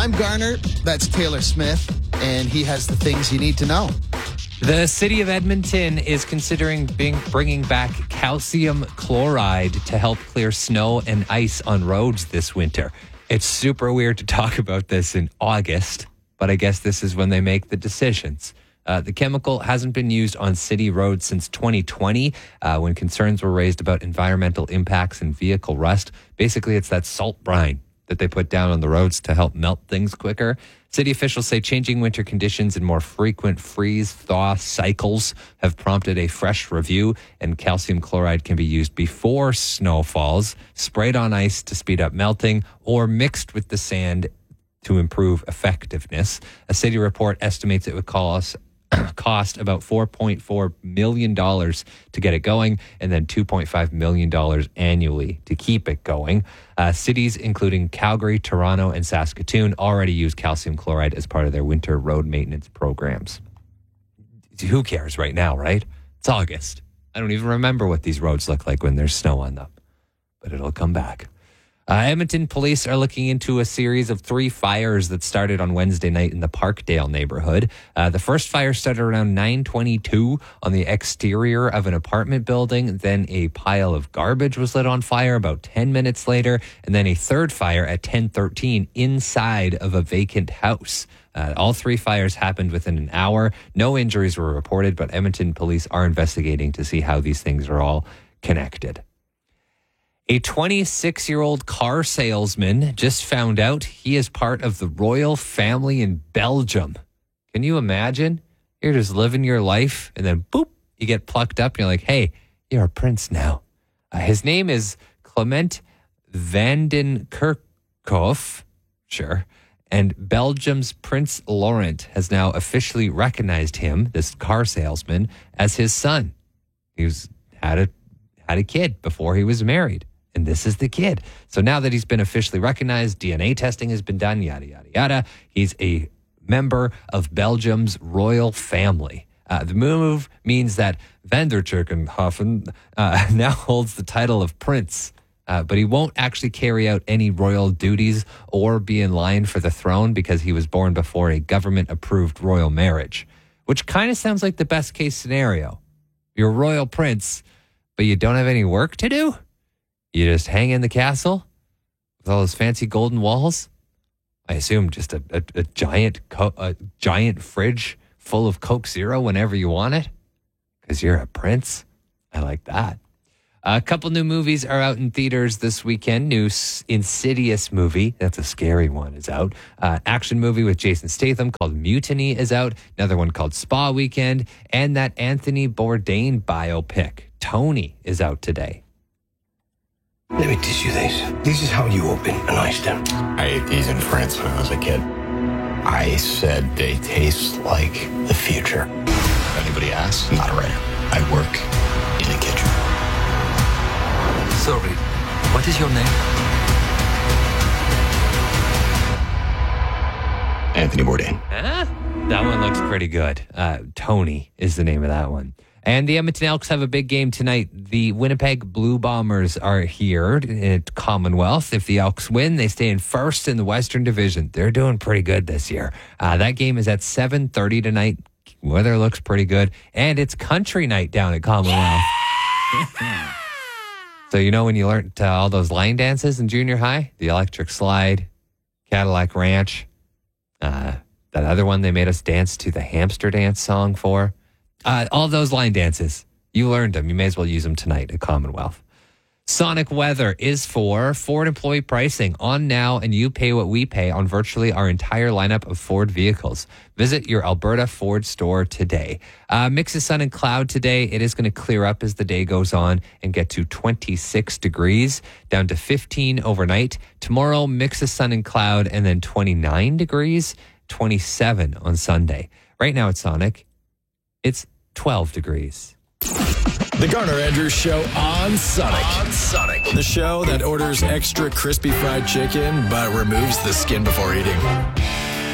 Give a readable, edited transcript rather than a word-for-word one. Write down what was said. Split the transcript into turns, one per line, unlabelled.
I'm Garner. That's Taylor Smith. And he has the things you need to know.
The city of Edmonton is considering bringing back calcium chloride to help clear snow and ice on roads this winter. It's super weird to talk about this in August, but I guess this is when they make the decisions. The chemical hasn't been used on city roads since 2020 when concerns were raised about environmental impacts and vehicle rust. Basically, it's that salt brine that they put down on the roads to help melt things quicker. City officials say changing winter conditions and more frequent freeze-thaw cycles have prompted a fresh review, and calcium chloride can be used before snow falls, sprayed on ice to speed up melting, or mixed with the sand to improve effectiveness. A city report estimates it would cost about $4.4 million to get it going, and then $2.5 million annually to keep it going. Cities including Calgary, Toronto, and Saskatoon already use calcium chloride as part of their winter road maintenance programs. Who cares right now, right? It's August. I don't even remember what these roads look like when there's snow on them, but it'll come back. Edmonton police are looking into a series of 3 fires that started on Wednesday night in the Parkdale neighborhood. The first fire started around 9:22 on the exterior of an apartment building. Then a pile of garbage was lit on fire about 10 minutes later. And then a third fire at 10:13 inside of a vacant house. All 3 fires happened within an hour. No injuries were reported, but Edmonton police are investigating to see how these things are all connected. A 26-year-old car salesman just found out he is part of the royal family in Belgium. Can you imagine? You're just living your life, and then boop, you get plucked up, and you're like, hey, you're a prince now. His name is Clement van den Kerkhoff, sure, and Belgium's Prince Laurent has now officially recognized him, this car salesman, as his son. He had a kid before he was married. And this is the kid. So now that he's been officially recognized, DNA testing has been done, yada, yada, yada. He's a member of Belgium's royal family. The move means that Van der Kerkhoffen now holds the title of prince, but he won't actually carry out any royal duties or be in line for the throne because he was born before a government-approved royal marriage, which kind of sounds like the best-case scenario. You're a royal prince, but you don't have any work to do? You just hang in the castle with all those fancy golden walls? I assume just a giant fridge full of Coke Zero whenever you want it? Because you're a prince? I like that. A couple new movies are out in theaters this weekend. New Insidious movie, that's a scary one, is out. Action movie with Jason Statham called Mutiny is out. Another one called Spa Weekend. And that Anthony Bourdain biopic, Tony, is out today.
Let me teach you this. This is how you open an oyster.
I ate these in France when I was a kid. I said they taste like the future. If anybody asks, I'm not a writer. I work in a kitchen.
Sorry, what is your name?
Anthony Bourdain.
That one looks pretty good. Tony is the name of that one. And the Edmonton Elks have a big game tonight. The Winnipeg Blue Bombers are here at Commonwealth. If the Elks win, they stay in first in the Western Division. They're doing pretty good this year. That game is at 7:30 tonight. Weather looks pretty good. And it's country night down at Commonwealth. So you know when you learned all those line dances in junior high? The electric slide, Cadillac Ranch. That other one they made us dance to the hamster dance song for. All those line dances, you learned them. You may as well use them tonight at Commonwealth. Sonic Weather is for Ford employee pricing on now, and you pay what we pay on virtually our entire lineup of Ford vehicles. Visit your Alberta Ford store today. Mix of sun and cloud today. It is going to clear up as the day goes on and get to 26 degrees, down to 15 overnight. Tomorrow, mix of sun and cloud, and then 29 degrees, 27 on Sunday. Right now at Sonic, it's 12 degrees.
The Garner Andrews Show on Sonic. The show that orders extra crispy fried chicken but removes the skin before eating.